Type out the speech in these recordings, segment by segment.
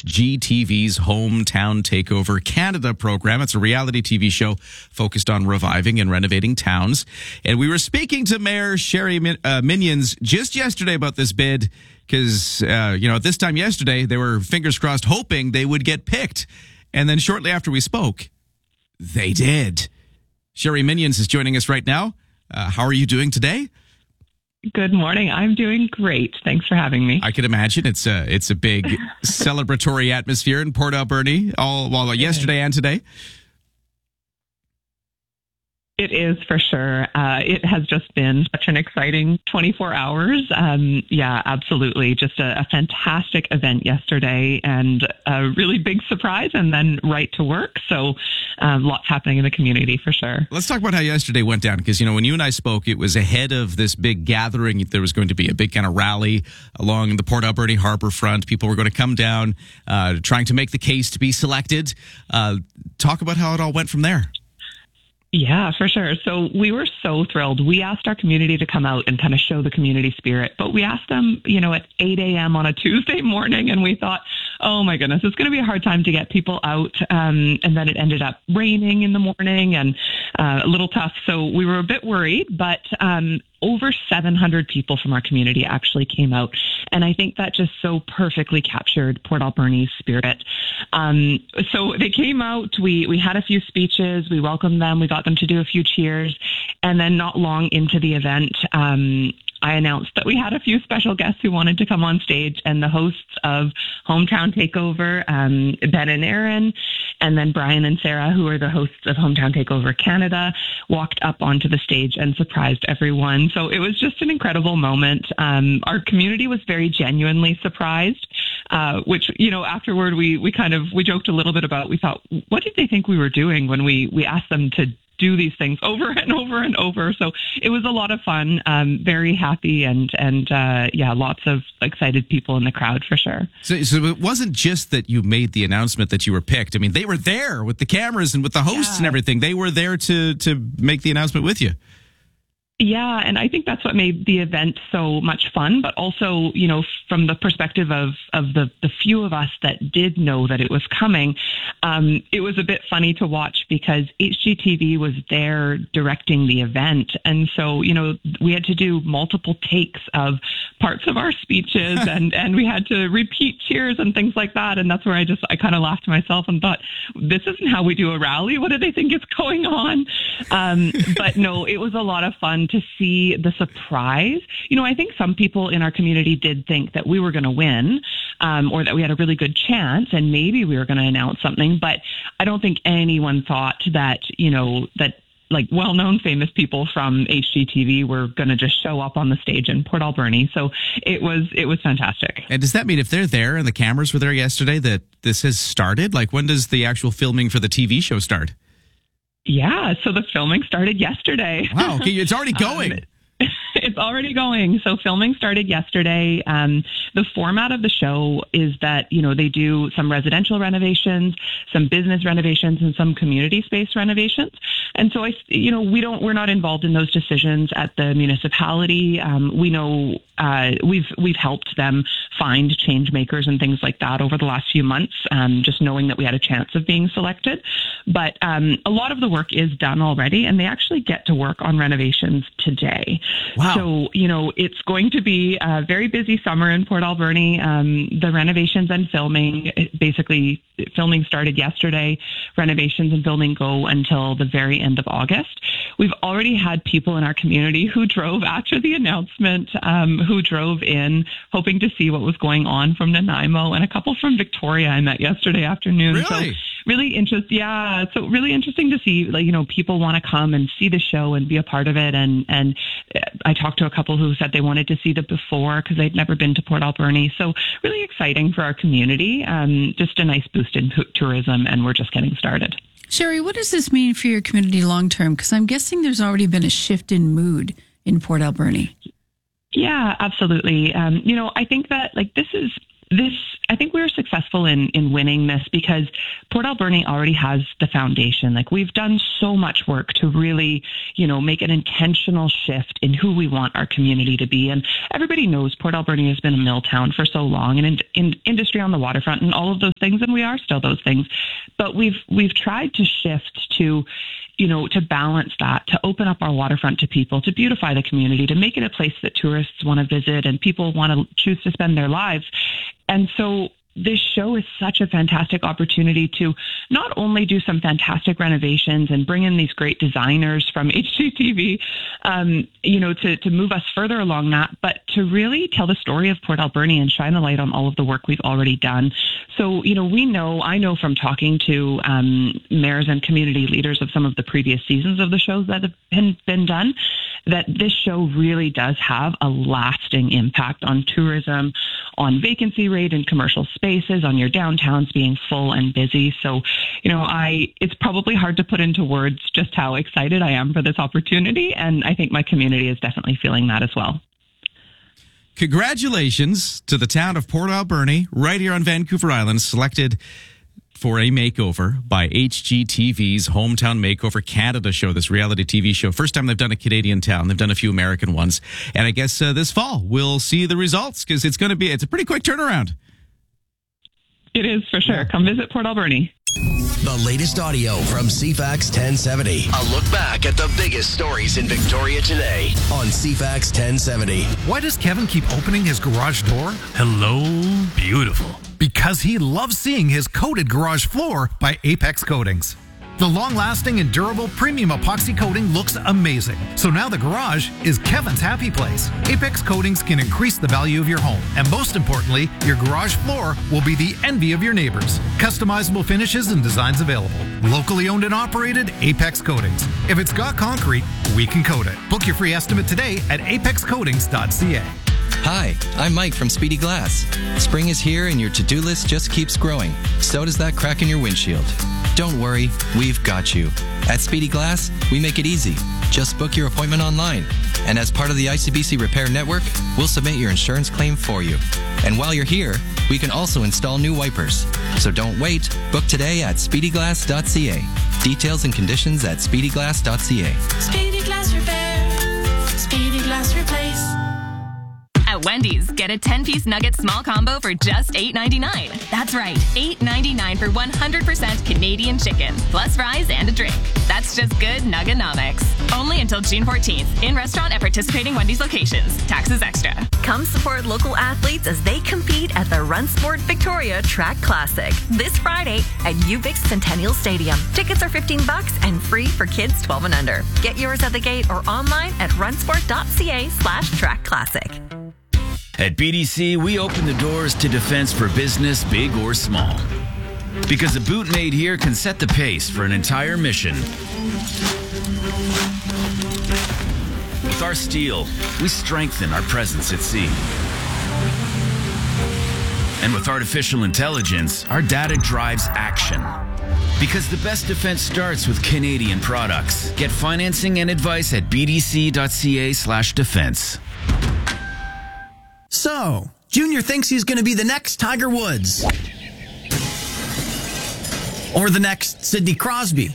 HGTV's Hometown Takeover Canada program. It's a reality TV show focused on reviving and renovating towns. And we were speaking to Mayor Sherry Minions just yesterday about this bid because, at this time yesterday, they were fingers crossed hoping they would get picked. And then shortly after we spoke, they did. Sherry Minions is joining us right now. How are you doing today? Good morning. I'm doing great. Thanks for having me. I can imagine it's a big celebratory atmosphere in Port Alberni, yesterday and today. It is for sure. It has just been such an exciting 24 hours. Absolutely. Just a fantastic event yesterday and a really big surprise and then right to work. So lots happening in the community for sure. Let's talk about how yesterday went down because, when you and I spoke, it was ahead of this big gathering. There was going to be a big kind of rally along the Port Alberni Harbour front. People were going to come down trying to make the case to be selected. Talk about how it all went from there. Yeah, for sure. So we were so thrilled. We asked our community to come out and kind of show the community spirit, but we asked them, at 8 a.m. on a Tuesday morning, and we thought, oh my goodness, it's going to be a hard time to get people out. And then it ended up raining in the morning and a little tough. So we were a bit worried, but over 700 people from our community actually came out. And I think that just so perfectly captured Port Alberni's spirit. So they came out, we had a few speeches, we welcomed them, we got them to do a few cheers. And then not long into the event, I announced that we had a few special guests who wanted to come on stage, and the hosts of Hometown Takeover, Ben and Aaron, and then Brian and Sarah, who are the hosts of Hometown Takeover Canada, walked up onto the stage and surprised everyone. So it was just an incredible moment. Our community was very genuinely surprised, which, afterward we joked a little bit about, we thought, what did they think we were doing when we asked them to do these things over and over and over. So it was a lot of fun, very happy and lots of excited people in the crowd for sure. So it wasn't just that you made the announcement that you were picked. I mean, they were there with the cameras and with the hosts and everything. They were there to make the announcement with you. Yeah, and I think that's what made the event so much fun, but also, from the perspective of the few of us that did know that it was coming, it was a bit funny to watch because HGTV was there directing the event. And so, we had to do multiple takes of parts of our speeches and we had to repeat cheers and things like that. And that's where I kind of laughed to myself and thought, this isn't how we do a rally. What do they think is going on? But no, it was a lot of fun to see the surprise. I think some people in our community did think that we were going to win, or that we had a really good chance and maybe we were going to announce something. But I don't think anyone thought that, that like well-known famous people from HGTV were going to just show up on the stage in Port Alberni. So it was fantastic. And does that mean if they're there and the cameras were there yesterday that this has started? Like when does the actual filming for the TV show start? Yeah, so the filming started yesterday. Wow, okay, it's already going. It's already going. So filming started yesterday. The format of the show is that, they do some residential renovations, some business renovations, and some community space renovations. And so we're not involved in those decisions at the municipality. We know we've helped them find change makers and things like that over the last few months, just knowing that we had a chance of being selected. But a lot of the work is done already, and they actually get to work on renovations today. Wow. So, it's going to be a very busy summer in Port Alberni. The renovations and filming, filming started yesterday. Renovations and filming go until the very end of August. We've already had people in our community who drove after the announcement, who drove in hoping to see what was going on from Nanaimo, and a couple from Victoria I met yesterday afternoon. Really? So really interesting. Yeah. So really interesting to see, people want to come and see the show and be a part of it. And I talked to a couple who said they wanted to see the before because they'd never been to Port Alberni. So really exciting for our community. Just a nice boost in tourism, and we're just getting started. Sherry, what does this mean for your community long term? Because I'm guessing there's already been a shift in mood in Port Alberni. Yeah, absolutely. I think that this is I think we were successful in winning this because Port Alberni already has the foundation. Like, we've done so much work to really, make an intentional shift in who we want our community to be. And everybody knows Port Alberni has been a mill town for so long, and in industry on the waterfront and all of those things, and we are still those things. But we've tried to shift to balance that, to open up our waterfront to people, to beautify the community, to make it a place that tourists want to visit and people want to choose to spend their lives. And so this show is such a fantastic opportunity to not only do some fantastic renovations and bring in these great designers from HGTV, to move us further along that, but to really tell the story of Port Alberni and shine a light on all of the work we've already done. So, I know from talking to mayors and community leaders of some of the previous seasons of the shows that have been done, that this show really does have a lasting impact on tourism, on vacancy rate in commercial spaces, on your downtowns being full and busy. So, it's probably hard to put into words just how excited I am for this opportunity. And I think my community is definitely feeling that as well. Congratulations to the town of Port Alberni, right here on Vancouver Island, selected for a makeover by HGTV's Hometown Makeover Canada show, this reality TV show. First time they've done a Canadian town. They've done a few American ones. And I guess this fall we'll see the results, because it's a pretty quick turnaround. It is, for sure. Come visit Port Alberni. The latest audio from CFAX 1070. A look back at the biggest stories in Victoria today on CFAX 1070. Why does Kevin keep opening his garage door? Hello, beautiful. Because he loves seeing his coated garage floor by Apex Coatings. The long-lasting and durable premium epoxy coating looks amazing. So now the garage is Kevin's happy place. Apex Coatings can increase the value of your home. And most importantly, your garage floor will be the envy of your neighbors. Customizable finishes and designs available. Locally owned and operated, Apex Coatings. If it's got concrete, we can coat it. Book your free estimate today at apexcoatings.ca. Hi, I'm Mike from Speedy Glass. Spring is here and your to-do list just keeps growing. So does that crack in your windshield. Don't worry, we've got you. At Speedy Glass, we make it easy. Just book your appointment online. And as part of the ICBC Repair Network, we'll submit your insurance claim for you. And while you're here, we can also install new wipers. So don't wait. Book today at speedyglass.ca. Details and conditions at speedyglass.ca. Speedy Glass Repair. Speedy Glass Replace. At Wendy's, get a 10-piece nugget small combo for just $8.99. That's right, $8.99 for 100% Canadian chicken, plus fries and a drink. That's just good nuggenomics. Only until June 14th, in restaurant at participating Wendy's locations. Taxes extra. Come support local athletes as they compete at the Run Sport Victoria Track Classic this Friday at UBIC Centennial Stadium. Tickets are $15 and free for kids 12 and under. Get yours at the gate or online at runsport.ca/track classic. At BDC, we open the doors to defense for business, big or small. Because a boot made here can set the pace for an entire mission. With our steel, we strengthen our presence at sea. And with artificial intelligence, our data drives action. Because the best defense starts with Canadian products. Get financing and advice at bdc.ca/defense. So, Junior thinks he's going to be the next Tiger Woods. Or the next Sidney Crosby.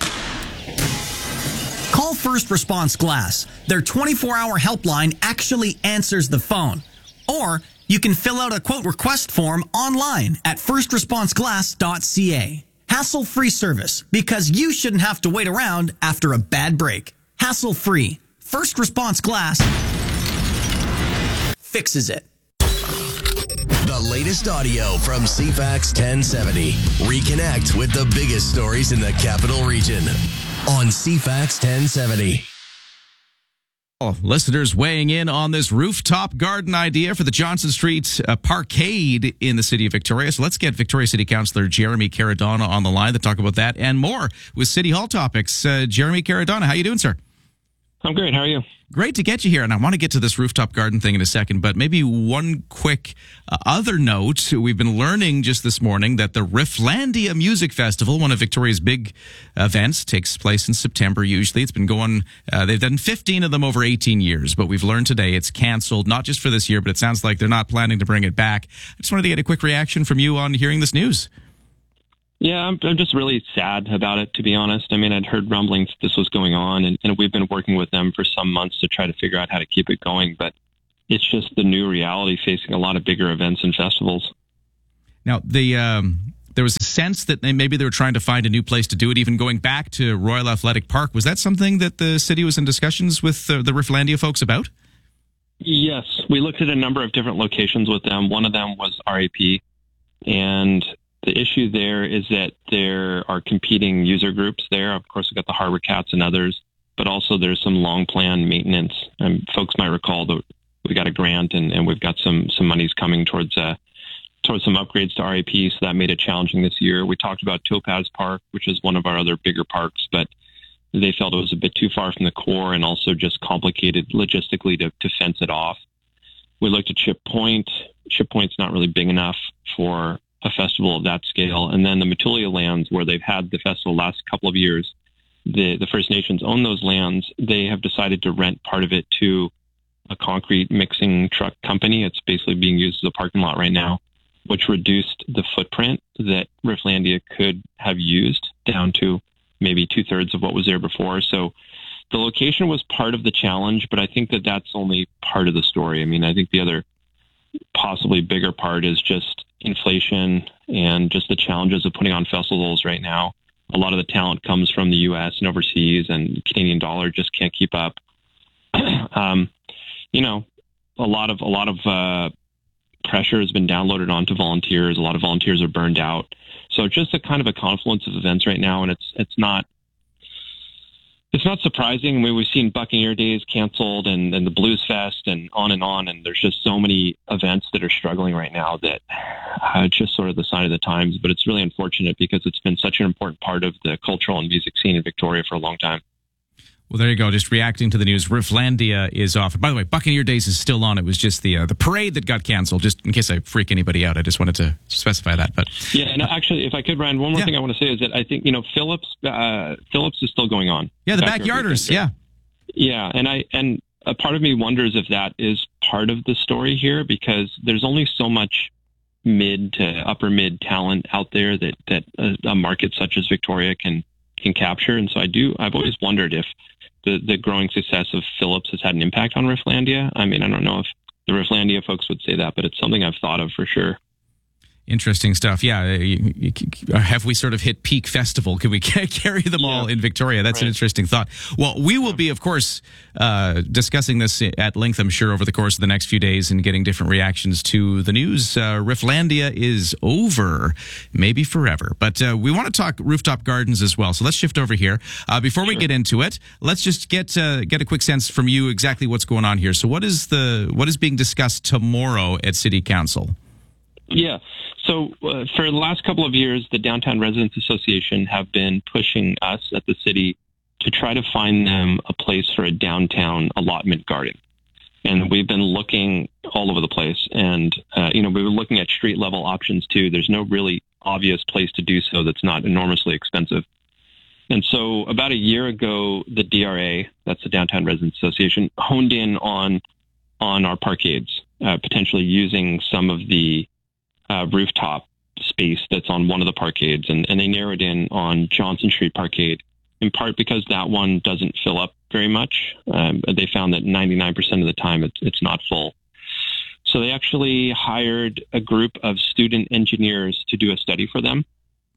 Call First Response Glass. Their 24-hour helpline actually answers the phone. Or you can fill out a quote request form online at firstresponseglass.ca. Hassle-free service, because you shouldn't have to wait around after a bad break. Hassle-free. First Response Glass fixes it. The latest audio from CFAX 1070. Reconnect with the biggest stories in the capital region on CFAX 1070. Listeners weighing in on this rooftop garden idea for the Johnson Street Parkade in the city of Victoria. So let's get Victoria City Councillor Jeremy Caradonna on the line to talk about that and more with City Hall topics. Jeremy Caradonna, how you doing, sir? I'm great. How are you? Great to get you here. And I want to get to this rooftop garden thing in a second, but maybe one quick other note. We've been learning just this morning that the Rifflandia Music Festival, one of Victoria's big events, takes place in September usually. It's been going, they've done 15 of them over 18 years, but we've learned today it's canceled, not just for this year, but it sounds like they're not planning to bring it back. I just wanted to get a quick reaction from you on hearing this news. Yeah, I'm just really sad about it, to be honest. I mean, I'd heard rumblings this was going on, and we've been working with them for some months to try to figure out how to keep it going. But it's just the new reality facing a lot of bigger events and festivals. Now, there was a sense that maybe they were trying to find a new place to do it, even going back to Royal Athletic Park. Was that something that the city was in discussions with the Rifflandia folks about? Yes, we looked at a number of different locations with them. One of them was RAP, and the issue there is that there are competing user groups there. Of course, we've got the Harbor Cats and others, but also there's some long-planned maintenance. Folks might recall that we got a grant and we've got some monies coming towards some upgrades to RAP, so that made it challenging this year. We talked about Topaz Park, which is one of our other bigger parks, but they felt it was a bit too far from the core and also just complicated logistically to fence it off. We looked at Ship Point. Ship Point's not really big enough for a festival of that scale. And then the Matulia lands, where they've had the festival the last couple of years, the First Nations own those lands. They have decided to rent part of it to a concrete mixing truck company. It's basically being used as a parking lot right now, which reduced the footprint that Rifflandia could have used down to maybe 2/3 of what was there before. So the location was part of the challenge, but I think that that's only part of the story. I mean, I think the other possibly bigger part is just inflation and just the challenges of putting on festivals right now. A lot of the talent comes from the U.S. and overseas, and the Canadian dollar just can't keep up. A lot of pressure has been downloaded onto volunteers. A lot of volunteers are burned out. So it's just a kind of a confluence of events right now, and it's not surprising. I mean, we've seen Buccaneer Days canceled and the Blues Fest and on, and there's just so many events that are struggling right now that it's just sort of the sign of the times. But it's really unfortunate because it's been such an important part of the cultural and music scene in Victoria for a long time. Well, there you go. Just reacting to the news. Rifflandia is off. And by the way, Buccaneer Days is still on. It was just the parade that got canceled. Just in case I freak anybody out, I just wanted to specify that. But yeah, and actually, if I could, Ryan, one more thing I want to say is that I think Phillips is still going on. Yeah, the Backyarders. Yeah, and a part of me wonders if that is part of the story here, because there's only so much mid to upper mid talent out there that a market such as Victoria can capture. And so I've always wondered if the growing success of Phillips has had an impact on Rifflandia. I mean, I don't know if the Rifflandia folks would say that, but it's something I've thought of for sure. Interesting stuff. Yeah. Have we sort of hit peak festival? Can we carry them all in Victoria? That's an interesting thought. Well, we will be, of course, discussing this at length, I'm sure, over the course of the next few days and getting different reactions to the news. Rifflandia is over, maybe forever. But we want to talk rooftop gardens as well. So let's shift over here. Before we get into it, let's just get a quick sense from you exactly what's going on here. So what is being discussed tomorrow at City Council? Yeah. So for the last couple of years, the Downtown Residents Association have been pushing us at the city to try to find them a place for a downtown allotment garden. And we've been looking all over the place. And, we were looking at street level options too. There's no really obvious place to do so that's not enormously expensive. And so about a year ago, the DRA, that's the Downtown Residents Association, honed in on our parkades, potentially using some of the rooftop space that's on one of the parkades, and they narrowed in on Johnson Street Parkade, in part because that one doesn't fill up very much. They found that 99% of the time it's not full. So they actually hired a group of student engineers to do a study for them.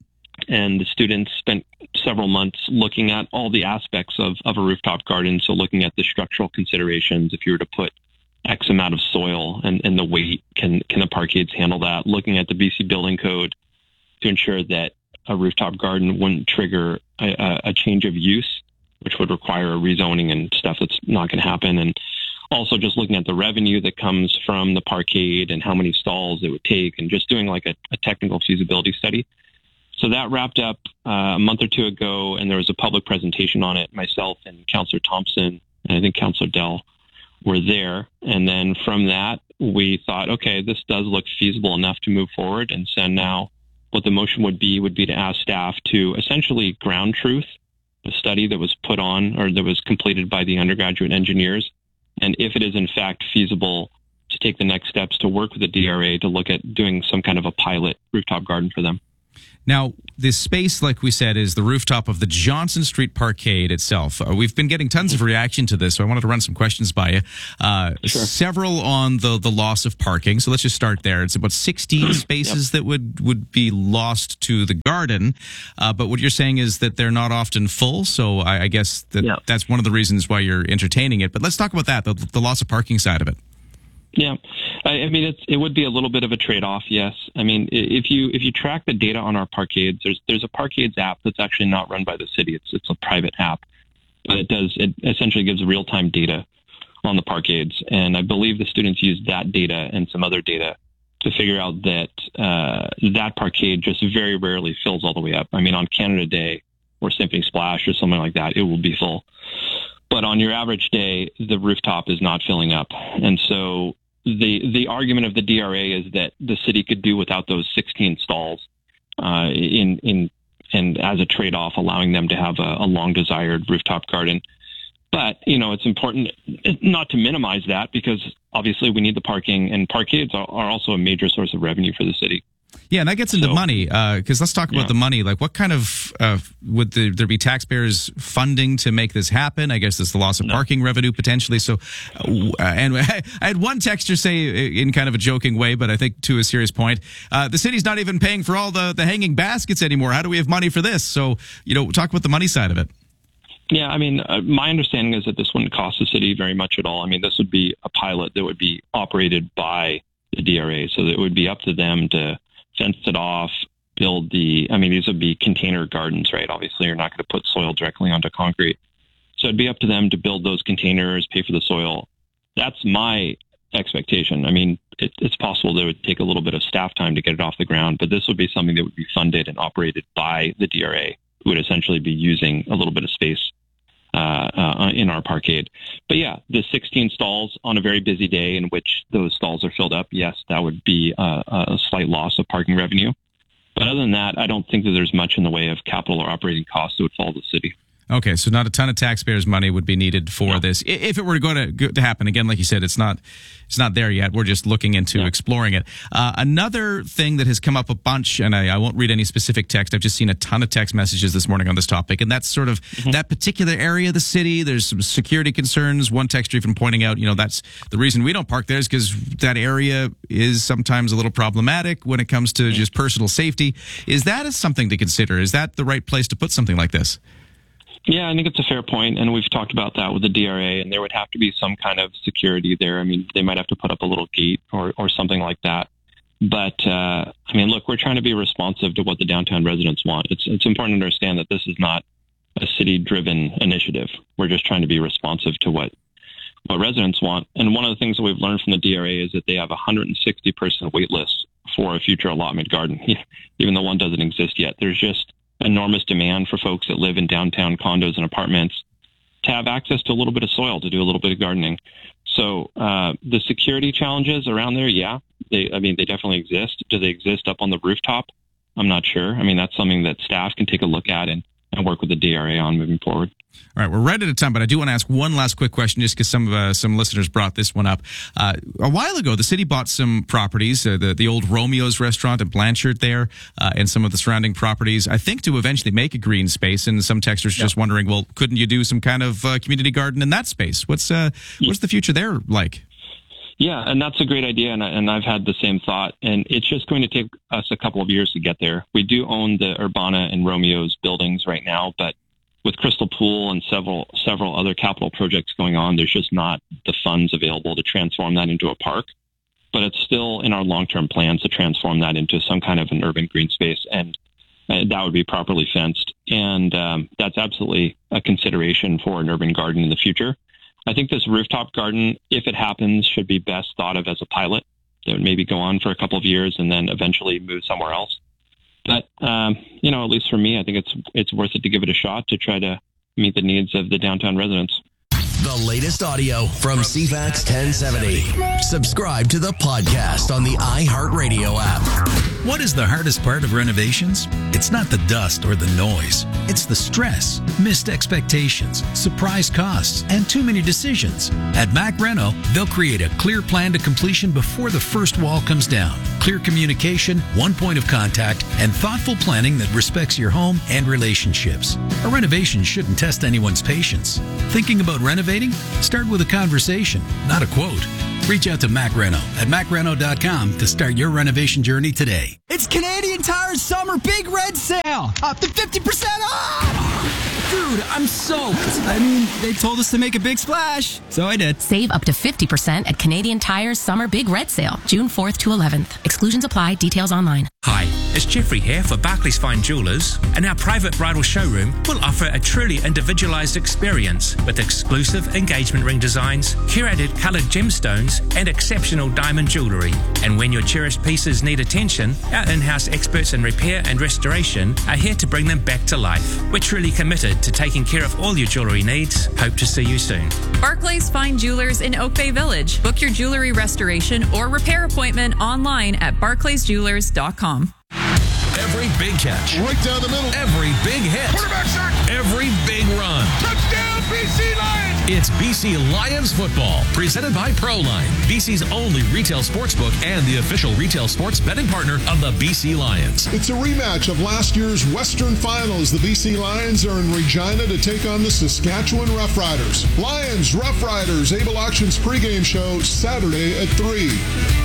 And the students spent several months looking at all the aspects of a rooftop garden. So looking at the structural considerations, if you were to put X amount of soil and the weight, can the parkades handle that? Looking at the BC Building Code to ensure that a rooftop garden wouldn't trigger a change of use, which would require a rezoning and stuff that's not going to happen. And also just looking at the revenue that comes from the parkade and how many stalls it would take, and just doing like a technical feasibility study. So that wrapped up a month or two ago, and there was a public presentation on it. Myself and Councillor Thompson and I think Councillor Dell were there. And then from that, we thought, okay, this does look feasible enough to move forward. And so now what the motion would be to ask staff to essentially ground truth the study that was put on or that was completed by the undergraduate engineers. And if it is in fact feasible, to take the next steps to work with the DRA to look at doing some kind of a pilot rooftop garden for them. Now, this space, like we said, is the rooftop of the Johnson Street Parkade itself. We've been getting tons of reaction to this, so I wanted to run some questions by you. Sure. Several on the loss of parking. So let's just start there. It's about 16 spaces that would be lost to the garden. But what you're saying is that they're not often full. So I guess that's one of the reasons why you're entertaining it. But let's talk about that, the loss of parking side of it. Yeah, I mean, it would be a little bit of a trade-off, yes. I mean, if you track the data on our parkades, there's a parkades app that's actually not run by the city. It's a private app, but it essentially gives real-time data on the parkades, and I believe the students use that data and some other data to figure out that that parkade just very rarely fills all the way up. I mean, on Canada Day or Symphony Splash or something like that, it will be full. But on your average day, the rooftop is not filling up, and so the argument of the DRA is that the city could do without those 16 stalls and as a trade-off, allowing them to have a long-desired rooftop garden. But, it's important not to minimize that because obviously we need the parking, and parkades are also a major source of revenue for the city. Yeah, and that gets into money, because let's talk about the money. Like, what kind of, would there be taxpayers funding to make this happen? I guess it's the loss of parking revenue potentially. So, and I had one texter say in kind of a joking way, but I think to a serious point, the city's not even paying for all the hanging baskets anymore. How do we have money for this? So, talk about the money side of it. Yeah, I mean, my understanding is that this wouldn't cost the city very much at all. I mean, this would be a pilot that would be operated by the DRA, so that it would be up to them to fence it off, build these would be container gardens, right? Obviously, you're not going to put soil directly onto concrete. So it'd be up to them to build those containers, pay for the soil. That's my expectation. I mean, it's possible that it would take a little bit of staff time to get it off the ground, but this would be something that would be funded and operated by the DRA, who would essentially be using a little bit of space in our parkade. But yeah, the 16 stalls on a very busy day in which those stalls are filled up, yes, that would be a slight loss of parking revenue. But other than that, I don't think that there's much in the way of capital or operating costs that would fall to the city. Okay, so not a ton of taxpayers' money would be needed for this. If it were going to happen, again, like you said, it's not there yet. We're just looking into exploring it. Another thing that has come up a bunch, and I won't read any specific text. I've just seen a ton of text messages this morning on this topic, and that's sort of that particular area of the city. There's some security concerns. One texter even pointing out, that's the reason we don't park there is because that area is sometimes a little problematic when it comes to just personal safety. Is that something to consider? Is that the right place to put something like this? Yeah, I think it's a fair point, and we've talked about that with the DRA, and there would have to be some kind of security there. I mean, they might have to put up a little gate or something like that. But, look, we're trying to be responsive to what the downtown residents want. It's important to understand that this is not a city-driven initiative. We're just trying to be responsive to what residents want. And one of the things that we've learned from the DRA is that they have a 160-person wait list for a future allotment garden, even though one doesn't exist yet. There's just enormous demand for folks that live in downtown condos and apartments to have access to a little bit of soil to do a little bit of gardening. So the security challenges around there, they definitely exist. Do they exist up on the rooftop? I'm not sure. I mean, that's something that staff can take a look at and work with the DRA on moving forward. All right, we're right at a time, but I do want to ask one last quick question just because some listeners brought this one up. A while ago, the city bought some properties, the old Romeo's restaurant at Blanchard there, and some of the surrounding properties, I think to eventually make a green space. And some texters just wondering, well, couldn't you do some kind of community garden in that space? What's the future there like? Yeah, and that's a great idea, and I've had the same thought, and it's just going to take us a couple of years to get there. We do own the Urbana and Romeo's buildings right now, but with Crystal Pool and several other capital projects going on, there's just not the funds available to transform that into a park. But it's still in our long-term plans to transform that into some kind of an urban green space, and that would be properly fenced. And that's absolutely a consideration for an urban garden in the future. I think this rooftop garden, if it happens, should be best thought of as a pilot that would maybe go on for a couple of years and then eventually move somewhere else. But, at least for me, I think it's worth it to give it a shot to try to meet the needs of the downtown residents. The latest audio from CFAX 1070. Subscribe to the podcast on the iHeartRadio app. What is the hardest part of renovations? It's not the dust or the noise. It's the stress, missed expectations, surprise costs, and too many decisions. At Mac Reno, they'll create a clear plan to completion before the first wall comes down. Clear communication, one point of contact, and thoughtful planning that respects your home and relationships. A renovation shouldn't test anyone's patience. Thinking about renovating? Start with a conversation, not a quote. Reach out to Mac Reno at macreno.com to start your renovation journey today. It's Canadian Tire's Summer Big Red Sale. Up to 50% off! Dude, I'm soaked. I mean, they told us to make a big splash, so I did. Save up to 50% at Canadian Tire's Summer Big Red Sale, June 4th to 11th. Exclusions apply. Details online. Hi, it's Jeffrey here for Barclays Fine Jewelers, and our private bridal showroom will offer a truly individualized experience with exclusive engagement ring designs, curated colored gemstones, and exceptional diamond jewelry. And when your cherished pieces need attention, our in-house experts in repair and restoration are here to bring them back to life. We're truly committed to taking care of all your jewelry needs. Hope to see you soon. Barclays Fine Jewelers in Oak Bay Village. Book your jewelry restoration or repair appointment online at barclaysjewelers.com. Every big catch. Right down the middle. Every big hit. Quarterback sack. Every big run. Touchdown, BC Lions! It's BC Lions football, presented by Proline, BC's only retail sportsbook and the official retail sports betting partner of the BC Lions. It's a rematch of last year's Western Finals. The BC Lions are in Regina to take on the Saskatchewan Roughriders. Lions, Roughriders, Able Auctions pregame show Saturday at 3.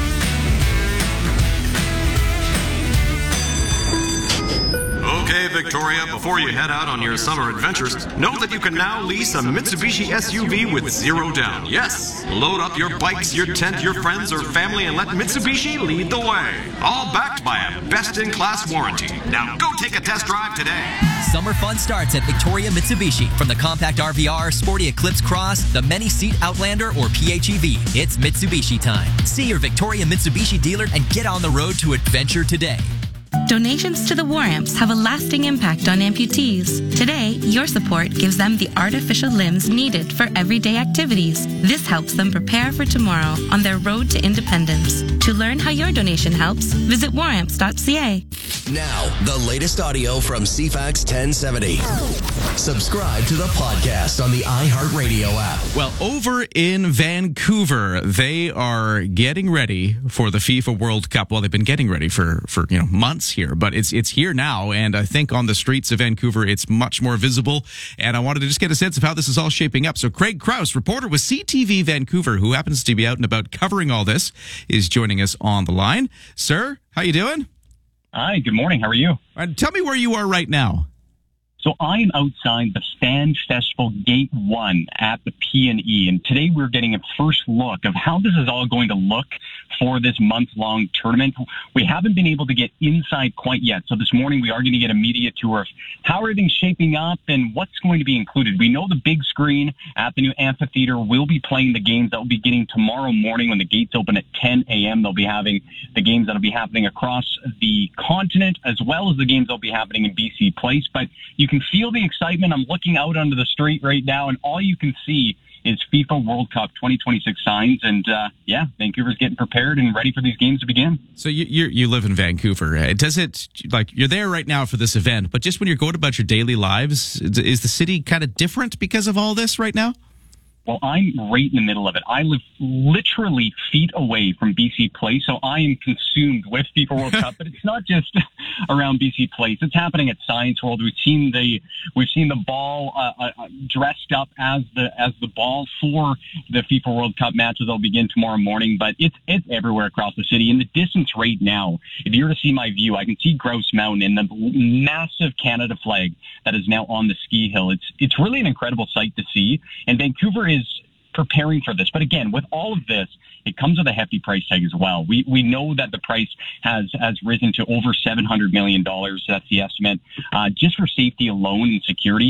Okay, Victoria, before you head out on your summer adventures, know that you can now lease a Mitsubishi SUV with zero down. Yes, load up your bikes, your tent, your friends, or family, and let Mitsubishi lead the way. All backed by a best-in-class warranty. Now go take a test drive today. Summer fun starts at Victoria Mitsubishi. From the compact RVR, sporty Eclipse Cross, the many-seat Outlander, or PHEV, it's Mitsubishi time. See your Victoria Mitsubishi dealer and get on the road to adventure today. Donations to the War Amps have a lasting impact on amputees. Today, your support gives them the artificial limbs needed for everyday activities. This helps them prepare for tomorrow on their road to independence. To learn how your donation helps, visit waramps.ca. Now, the latest audio from CFAX 1070. Subscribe to the podcast on the iHeartRadio app. Well, over in Vancouver, they are getting ready for the FIFA World Cup. Well, they've been getting ready for months here, but it's here now, and I think on the streets of Vancouver it's much more visible, and I wanted to just get a sense of how this is all shaping up. So Craig Krause, reporter with CTV Vancouver, who happens to be out and about covering all this, is joining us on the line. Sir, how you doing? Hi, good morning. How are you? Tell me where you are right now. So I am outside the Fan Festival Gate 1 at the P&E, and today we're getting a first look of how this is all going to look for this month-long tournament. We haven't been able to get inside quite yet, so this morning we are going to get a media tour of how everything's shaping up and what's going to be included. We know the big screen at the new amphitheater will be playing the games that will be getting tomorrow morning when the gates open at 10 a.m. They'll be having the games that will be happening across the continent, as well as the games that will be happening in BC Place, but you can feel the excitement. I'm looking out onto the street right now, and all you can see is FIFA World Cup 2026 signs. And Vancouver's getting prepared and ready for these games to begin. So you live in Vancouver. Does it, like, you're there right now for this event, but just when you're going about your daily lives, is the city kind of different because of all this right now? Well, I'm right in the middle of it. I live literally feet away from BC Place, so I am consumed with FIFA World Cup. But it's not just around BC Place; it's happening at Science World. We've seen the ball dressed up as the ball for the FIFA World Cup matches that'll begin tomorrow morning. But it's everywhere across the city. In the distance right now, if you were to see my view, I can see Grouse Mountain and the massive Canada flag that is now on the ski hill. It's really an incredible sight to see, and Vancouver is preparing for this. But again, with all of this, it comes with a hefty price tag as well. We know that the price has risen to over $700 million. That's the estimate. Just for safety alone and security,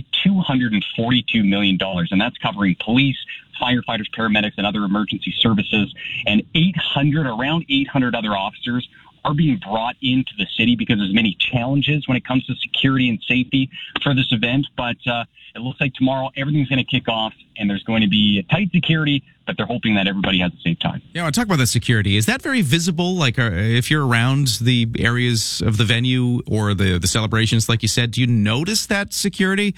$242 million. And that's covering police, firefighters, paramedics, and other emergency services. And around 800 other officers are being brought into the city because there's many challenges when it comes to security and safety for this event. But it looks like tomorrow everything's going to kick off and there's going to be tight security, but they're hoping that everybody has a safe time. Yeah, I'll talk about the security. Is that very visible? Like, if you're around the areas of the venue or the celebrations, like you said, do you notice that security?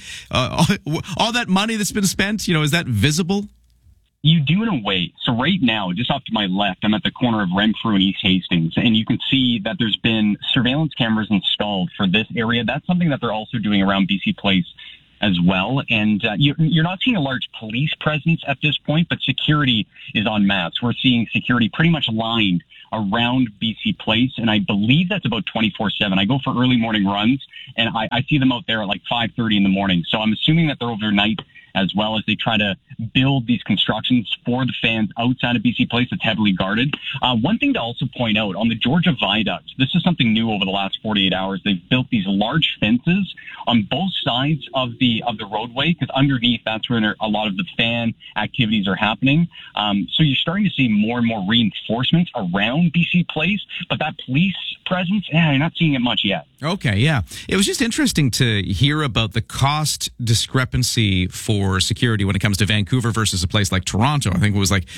All that money that's been spent, is that visible? You do in a way. So right now, just off to my left, I'm at the corner of Renfrew and East Hastings, and you can see that there's been surveillance cameras installed for this area. That's something that they're also doing around BC Place as well. And you're not seeing a large police presence at this point, but security is en masse. We're seeing security pretty much lined around BC Place, and I believe that's about 24/7. I go for early morning runs, and I see them out there at like 5:30 in the morning. So I'm assuming that they're overnight as well as they try to build these constructions for the fans outside of BC Place that's heavily guarded. One thing to also point out, on the Georgia Viaduct, this is something new over the last 48 hours. They've built these large fences on both sides of the roadway, because underneath, that's where a lot of the fan activities are happening. So you're starting to see more and more reinforcements around BC Place, but that police presence, you're not seeing it much yet. Okay, yeah. It was just interesting to hear about the cost discrepancy for security when it comes to Vancouver versus a place like Toronto. I think it was like,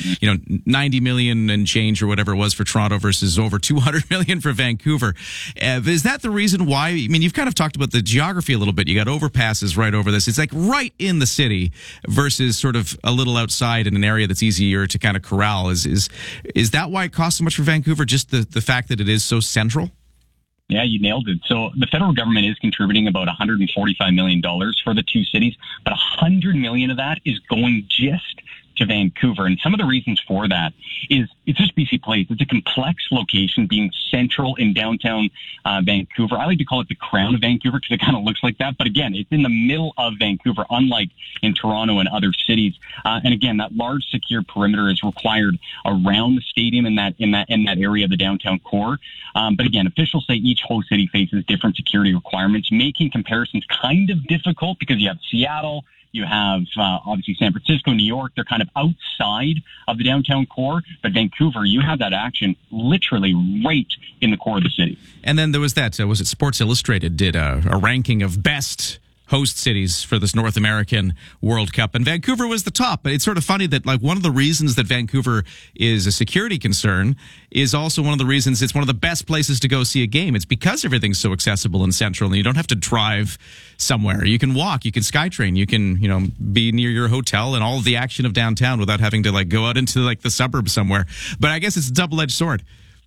90 million and change or whatever it was for Toronto versus over 200 million for Vancouver. Is that the reason why? I mean, you've kind of talked about the geography a little bit. You got overpasses right over this. It's like right in the city versus sort of a little outside in an area that's easier to kind of corral. Is that why it costs so much for Vancouver? Just the fact that it is so central? Yeah, you nailed it. So the federal government is contributing about $145 million for the two cities, but $100 million of that is going just to Vancouver. And some of the reasons for that is it's just BC Place. It's a complex location being central in downtown Vancouver. I like to call it the crown of Vancouver because it kind of looks like that. But again, it's in the middle of Vancouver, unlike in Toronto and other cities. And again, that large secure perimeter is required around the stadium in that area of the downtown core. But again, officials say each host city faces different security requirements, making comparisons kind of difficult because you have Seattle, you have obviously San Francisco, New York. They're kind of outside of the downtown core. But Vancouver, you have that action literally right in the core of the city. And then there was that, was it Sports Illustrated did a ranking of best host cities for this North American World Cup, and Vancouver was the top. But it's sort of funny that like one of the reasons that Vancouver is a security concern is also one of the reasons it's one of the best places to go see a game. It's because everything's so accessible and central, and you don't have to drive somewhere. You can walk, you can SkyTrain, you can be near your hotel and all of the action of downtown without having to like go out into like the suburbs somewhere. But I guess it's a double-edged sword.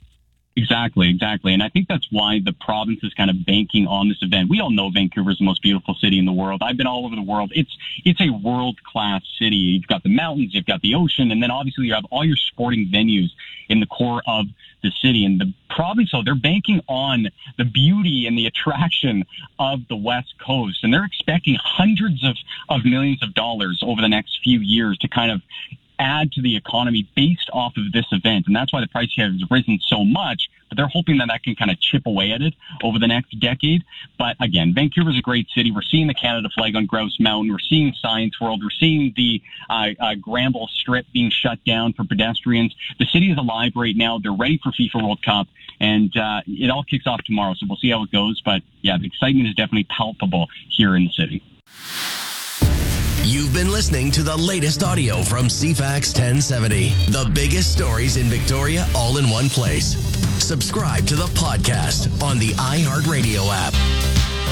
Exactly. And I think that's why the province is kind of banking on this event. We all know Vancouver is the most beautiful city in the world. I've been all over the world. It's a world-class city. You've got the mountains, you've got the ocean, and then obviously you have all your sporting venues in the core of the city. And the province, they're banking on the beauty and the attraction of the West Coast. And they're expecting hundreds of millions of dollars over the next few years to kind of add to the economy based off of this event. And that's why the price has risen so much, but they're hoping that can kind of chip away at it over the next decade. But again, Vancouver's a great city. We're seeing the Canada flag on Grouse Mountain. We're seeing Science World. We're seeing the Granville Strip being shut down for pedestrians. The city is alive right now. They're ready for FIFA World Cup, and it all kicks off tomorrow. So we'll see how it goes. But yeah, the excitement is definitely palpable here in the city. You've been listening to the latest audio from CFAX 1070. The biggest stories in Victoria all in one place. Subscribe to the podcast on the iHeartRadio app.